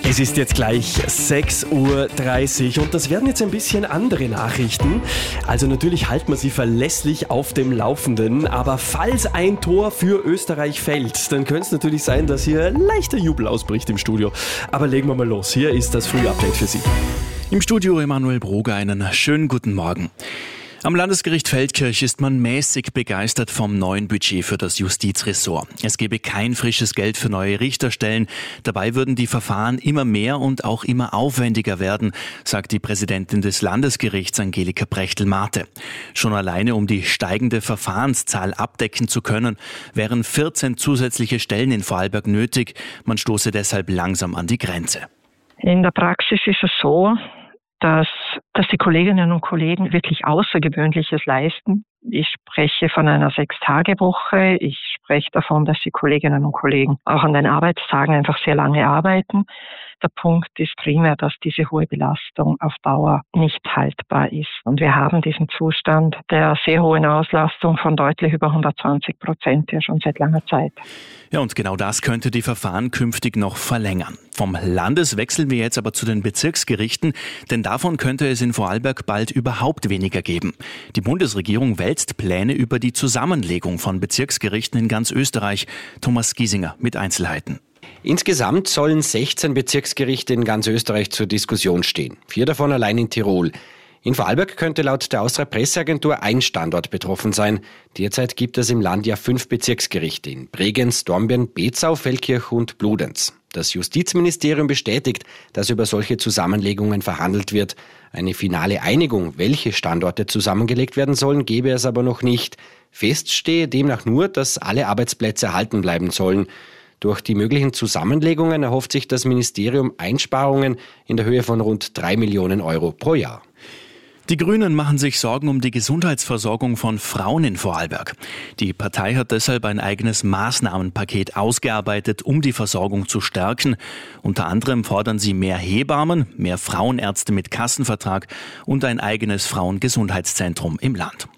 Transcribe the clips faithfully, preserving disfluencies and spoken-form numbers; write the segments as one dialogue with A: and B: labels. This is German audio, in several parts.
A: Es ist jetzt gleich sechs Uhr dreißig und das werden jetzt ein bisschen andere Nachrichten. Also natürlich halten wir Sie verlässlich auf dem Laufenden, aber falls ein Tor für Österreich fällt, dann könnte es natürlich sein, dass hier leichter Jubel ausbricht im Studio. Aber legen wir mal los. Hier ist das Frühupdate für Sie.
B: Im Studio Emanuel Broger, einen schönen guten Morgen. Am Landesgericht Feldkirch ist man mäßig begeistert vom neuen Budget für das Justizressort. Es gebe kein frisches Geld für neue Richterstellen. Dabei würden die Verfahren immer mehr und auch immer aufwendiger werden, sagt die Präsidentin des Landesgerichts Angelika Prechtl-Mate. Schon alleine, um die steigende Verfahrenszahl abdecken zu können, wären vierzehn zusätzliche Stellen in Vorarlberg nötig. Man stoße deshalb langsam an die Grenze.
C: In der Praxis ist es so, dass, dass die Kolleginnen und Kollegen wirklich Außergewöhnliches leisten. Ich spreche von einer Sechs-Tage-Woche. Ich spreche davon, dass die Kolleginnen und Kollegen auch an den Arbeitstagen einfach sehr lange arbeiten. Der Punkt ist primär, dass diese hohe Belastung auf Dauer nicht haltbar ist. Und wir haben diesen Zustand der sehr hohen Auslastung von deutlich über hundertzwanzig Prozent ja schon seit langer Zeit.
B: Ja, und genau das könnte die Verfahren künftig noch verlängern. Vom Landes wechseln wir jetzt aber zu den Bezirksgerichten, denn davon könnte es in Vorarlberg bald überhaupt weniger geben. Die Bundesregierung wälzt Pläne über die Zusammenlegung von Bezirksgerichten in ganz Österreich. Thomas Giesinger mit Einzelheiten.
D: Insgesamt sollen sechzehn Bezirksgerichte in ganz Österreich zur Diskussion stehen. Vier davon allein in Tirol. In Vorarlberg könnte laut der Austria Presseagentur ein Standort betroffen sein. Derzeit gibt es im Land ja fünf Bezirksgerichte in Bregenz, Dornbirn, Bezau, Feldkirch und Bludenz. Das Justizministerium bestätigt, dass über solche Zusammenlegungen verhandelt wird. Eine finale Einigung, welche Standorte zusammengelegt werden sollen, gebe es aber noch nicht. Fest stehe demnach nur, dass alle Arbeitsplätze erhalten bleiben sollen. Durch die möglichen Zusammenlegungen erhofft sich das Ministerium Einsparungen in der Höhe von rund drei Millionen Euro pro Jahr.
B: Die Grünen machen sich Sorgen um die Gesundheitsversorgung von Frauen in Vorarlberg. Die Partei hat deshalb ein eigenes Maßnahmenpaket ausgearbeitet, um die Versorgung zu stärken. Unter anderem fordern sie mehr Hebammen, mehr Frauenärzte mit Kassenvertrag und ein eigenes Frauengesundheitszentrum im Land.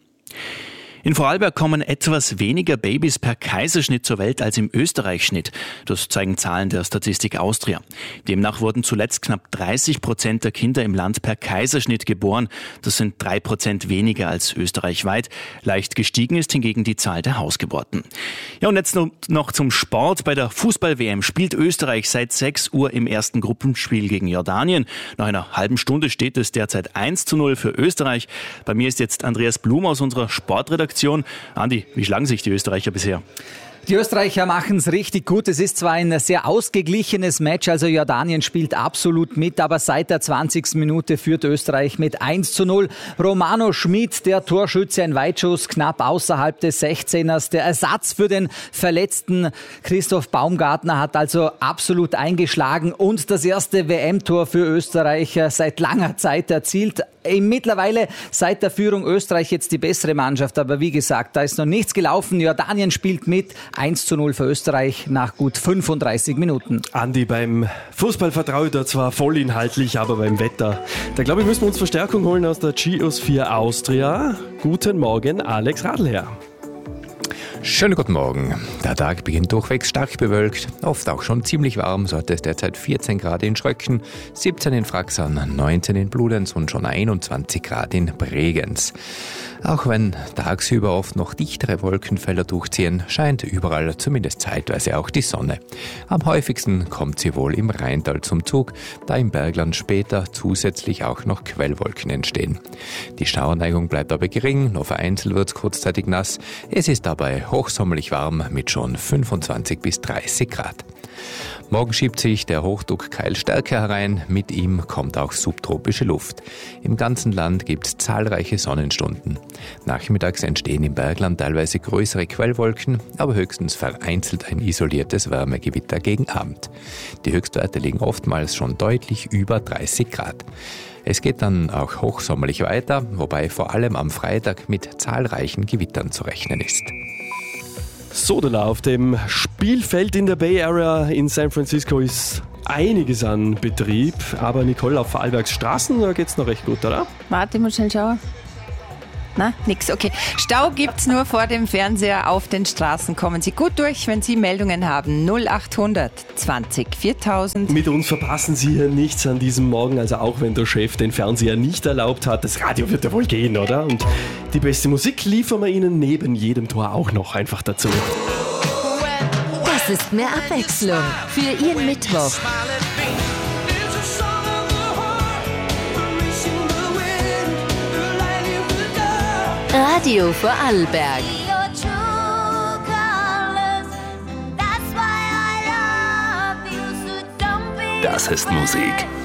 B: In Vorarlberg kommen etwas weniger Babys per Kaiserschnitt zur Welt als im Österreich-Schnitt. Das zeigen Zahlen der Statistik Austria. Demnach wurden zuletzt knapp dreißig Prozent der Kinder im Land per Kaiserschnitt geboren. Das sind drei Prozent weniger als österreichweit. Leicht gestiegen ist hingegen die Zahl der Hausgeburten. Ja, und jetzt noch zum Sport. Bei der Fußball-W M spielt Österreich seit sechs Uhr im ersten Gruppenspiel gegen Jordanien. Nach einer halben Stunde steht es derzeit eins zu null für Österreich. Bei mir ist jetzt Andreas Blum aus unserer Sportredaktion. Andi, wie schlagen sich die Österreicher bisher?
E: Die Österreicher machen es richtig gut. Es ist zwar ein sehr ausgeglichenes Match, also Jordanien spielt absolut mit, aber seit der zwanzigsten Minute führt Österreich mit eins zu null. Romano Schmid, der Torschütze, ein Weitschuss knapp außerhalb des sechzehners. Der Ersatz für den verletzten Christoph Baumgartner hat also absolut eingeschlagen und das erste W M-Tor für Österreich seit langer Zeit erzielt. Mittlerweile seit der Führung Österreich jetzt die bessere Mannschaft, aber wie gesagt, da ist noch nichts gelaufen. Jordanien spielt mit, eins zu null für Österreich nach gut fünfunddreißig Minuten.
A: Andi, beim Fußball vertraue ich da zwar vollinhaltlich, aber beim Wetter, da glaube ich, müssen wir uns Verstärkung holen aus der Geosphere Austria. Guten Morgen, Alex Radlherr.
F: Schönen guten Morgen. Der Tag beginnt durchwegs stark bewölkt, oft auch schon ziemlich warm. So hat es derzeit vierzehn Grad in Schröcken, siebzehn in Fraxern, neunzehn in Bludenz und schon einundzwanzig Grad in Bregenz. Auch wenn tagsüber oft noch dichtere Wolkenfelder durchziehen, scheint überall zumindest zeitweise auch die Sonne. Am häufigsten kommt sie wohl im Rheintal zum Zug, da im Bergland später zusätzlich auch noch Quellwolken entstehen. Die Schauerneigung bleibt aber gering, nur vereinzelt wird es kurzzeitig nass. Es ist dabei hochsommerlich warm mit schon fünfundzwanzig bis dreißig Grad. Morgen schiebt sich der Hochdruckkeil stärker herein, mit ihm kommt auch subtropische Luft. Im ganzen Land gibt es zahlreiche Sonnenstunden. Nachmittags entstehen im Bergland teilweise größere Quellwolken, aber höchstens vereinzelt ein isoliertes Wärmegewitter gegen Abend. Die Höchstwerte liegen oftmals schon deutlich über dreißig Grad. Es geht dann auch hochsommerlich weiter, wobei vor allem am Freitag mit zahlreichen Gewittern zu rechnen ist.
A: Sodala auf dem Spielfeld in der Bay Area in San Francisco ist einiges an Betrieb. Aber Nicole, auf Vorarlbergs Straßen, da geht's noch recht gut, oder?
G: Warte, ich muss schnell schauen. Na, nix, okay. Stau gibt's nur vor dem Fernseher. Auf den Straßen kommen Sie gut durch, wenn Sie Meldungen haben. null achthundert zwanzig viertausend.
A: Mit uns verpassen Sie hier nichts an diesem Morgen, also auch wenn der Chef den Fernseher nicht erlaubt hat. Das Radio wird ja wohl gehen, oder? Und die beste Musik liefern wir Ihnen neben jedem Tor auch noch einfach dazu.
H: Das ist mehr Abwechslung für Ihren Mittwoch. Radio Vorarlberg.
I: Das ist Musik.